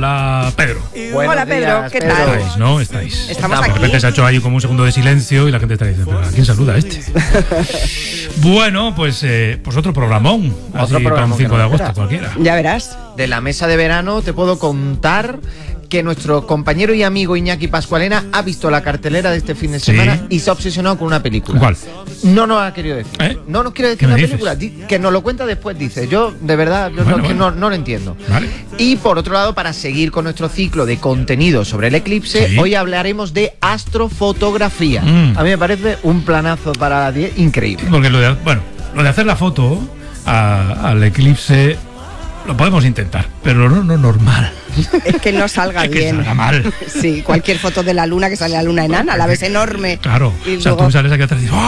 Hola, Pedro. Hola, Pedro, ¿qué tal? ¿Estáis, no? ¿Estáis? Estamos De aquí. repente se ha hecho ahí como un segundo de silencio y la gente está diciendo, ¿pero a quién saluda este? Bueno, pues otro programón. Así para un 5 de agosto cualquiera. Ya verás. De la mesa de verano te puedo contar que nuestro compañero y amigo Iñaki Pascualena ha visto la cartelera de este fin de semana y se ha obsesionado con una película. ¿Cuál? No nos ha querido decir. No nos quiere decir ¿Qué una me película. Que nos lo cuenta después, dice. Yo, de verdad, no lo entiendo. Vale. Y por otro lado, para seguir con nuestro ciclo de contenido sobre el eclipse, hoy hablaremos de astrofotografía. A mí me parece un planazo para la 10 increíble. Porque lo de hacer la foto al eclipse lo podemos intentar, pero no normal. Es que no salga Que bien. salga mal. Sí, cualquier foto de la luna, que sale la luna enana, la ves enorme. Claro. Y O sea, luego... tú sales aquí atrás y dices, ¡oh!